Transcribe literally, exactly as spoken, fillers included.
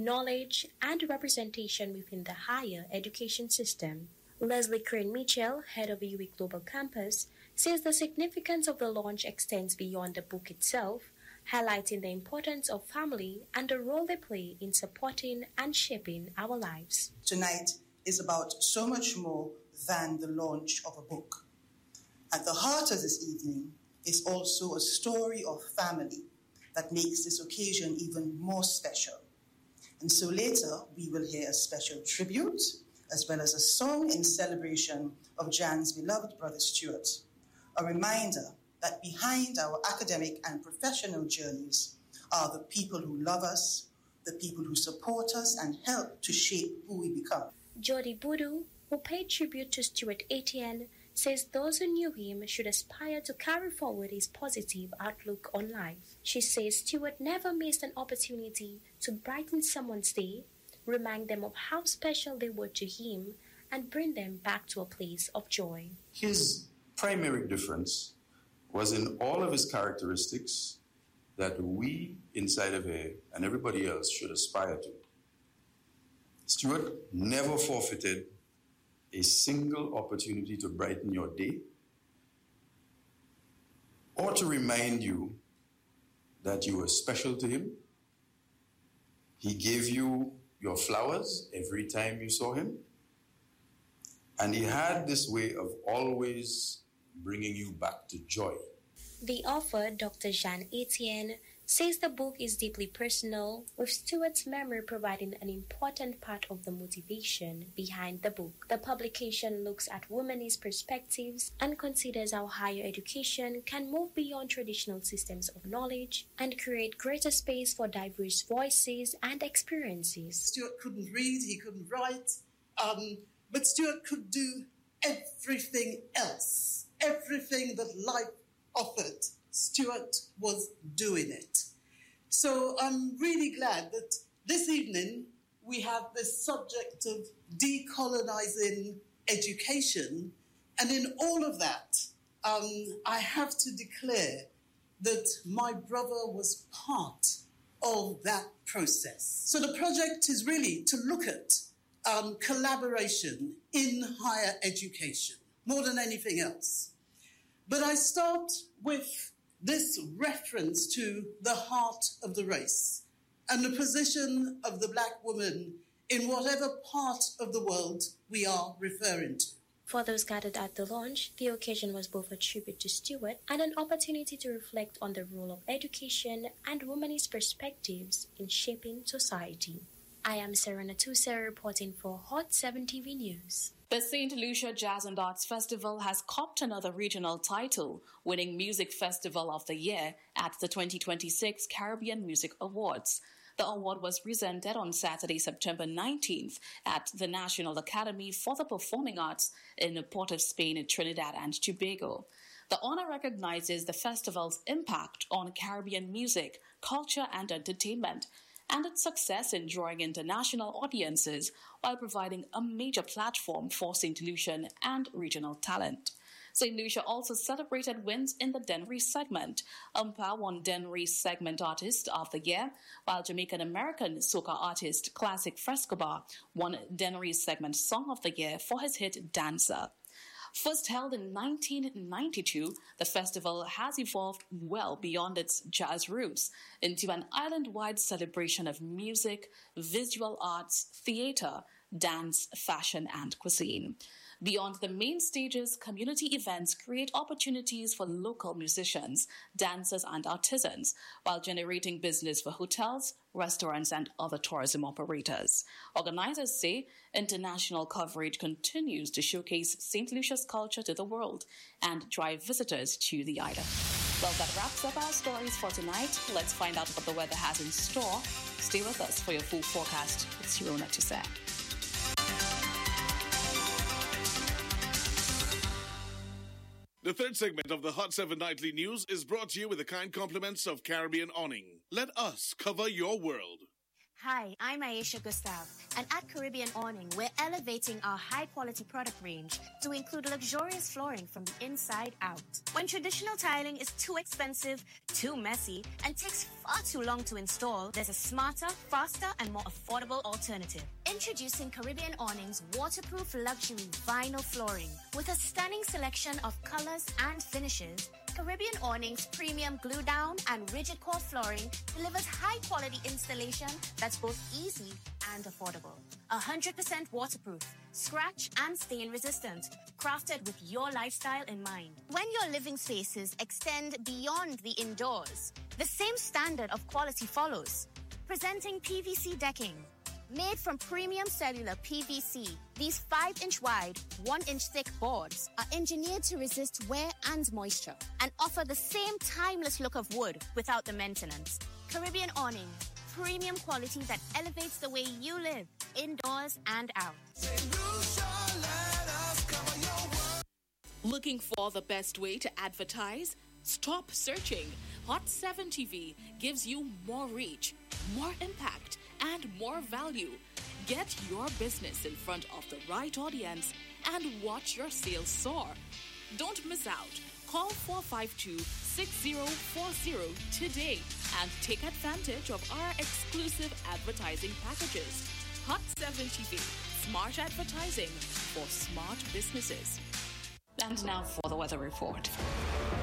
knowledge, and representation within the higher education system. Leslie Crane Mitchell, head of U W I Global Campus, says the significance of the launch extends beyond the book itself, highlighting the importance of family and the role they play in supporting and shaping our lives. Tonight is about so much more than the launch of a book. At the heart of this evening is also a story of family that makes this occasion even more special. And so later we will hear a special tribute as well as a song in celebration of Jan's beloved brother Stuart, a reminder that behind our academic and professional journeys are the people who love us, the people who support us and help to shape who we become. Jody Boodoo, who paid tribute to Stuart Etienne, says those who knew him should aspire to carry forward his positive outlook on life. She says Stuart never missed an opportunity to brighten someone's day, remind them of how special they were to him, and bring them back to a place of joy. His primary difference was in all of his characteristics that we inside of here and everybody else should aspire to. Stuart never forfeited a single opportunity to brighten your day or to remind you that you were special to him. He gave you your flowers every time you saw him. And he had this way of always bringing you back to joy. The author, Doctor Jean Etienne, says the book is deeply personal, with Stuart's memory providing an important part of the motivation behind the book. The publication looks at women's perspectives and considers how higher education can move beyond traditional systems of knowledge and create greater space for diverse voices and experiences. Stuart couldn't read, he couldn't write, um, but Stuart could do everything else, everything that life offered. Stuart was doing it. So I'm really glad that this evening we have this subject of decolonizing education. And in all of that, um, I have to declare that my brother was part of that process. So the project is really to look at um, collaboration in higher education, more than anything else. But I start with this reference to the heart of the race and the position of the black woman in whatever part of the world we are referring to. For those gathered at the launch, the occasion was both a tribute to Stuart and an opportunity to reflect on the role of education and women's perspectives in shaping society. I am Serena Tusa reporting for Hot seven T V News. The Saint Lucia Jazz and Arts Festival has copped another regional title, winning Music Festival of the Year at the twenty twenty-six Caribbean Music Awards. The award was presented on Saturday, September nineteenth at the National Academy for the Performing Arts in Port of Spain, Trinidad and Tobago. The honor recognizes the festival's impact on Caribbean music, culture and entertainment, and its success in drawing international audiences while providing a major platform for Saint Lucian and regional talent. Saint Lucia also celebrated wins in the Dennery segment. Umpa won Dennery Segment Artist of the Year, while Jamaican-American soca artist Classic Frescobar won Dennery Segment Song of the Year for his hit Dancer. First held in nineteen ninety-two, the festival has evolved well beyond its jazz roots into an island-wide celebration of music, visual arts, theater, dance, fashion, and cuisine. Beyond the main stages, community events create opportunities for local musicians, dancers, and artisans, while generating business for hotels, restaurants, and other tourism operators. Organizers say international coverage continues to showcase Saint Lucia's culture to the world and drive visitors to the island. Well, that wraps up our stories for tonight. Let's find out what the weather has in store. Stay with us for your full forecast. It's Rona Tusa. The third segment of the Hot seven Nightly News is brought to you with the kind compliments of Caribbean Awning. Let us cover your world. Hi, I'm Aisha Gustav, and at Caribbean Awning, we're elevating our high-quality product range to include luxurious flooring from the inside out. When traditional tiling is too expensive, too messy, and takes far too long to install, there's a smarter, faster, and more affordable alternative. Introducing Caribbean Awning's waterproof luxury vinyl flooring. With a stunning selection of colors and finishes, Caribbean Awning's premium glue down and rigid core flooring delivers high-quality installation that's both easy and affordable. one hundred percent waterproof, scratch and stain resistant, crafted with your lifestyle in mind. When your living spaces extend beyond the indoors, the same standard of quality follows. Presenting P V C decking. Made from premium cellular P V C, these five inch wide, one inch thick boards are engineered to resist wear and moisture and offer the same timeless look of wood without the maintenance. Caribbean Awning, premium quality that elevates the way you live, indoors and out. Looking for the best way to advertise? Stop searching. Hot seven T V gives you more reach, more impact, and more value. Get your business in front of the right audience and watch your sales soar. Don't miss out. Call four five two, six zero four zero today and take advantage of our exclusive advertising packages. Hot seven T V, smart advertising for smart businesses. And now for the weather report.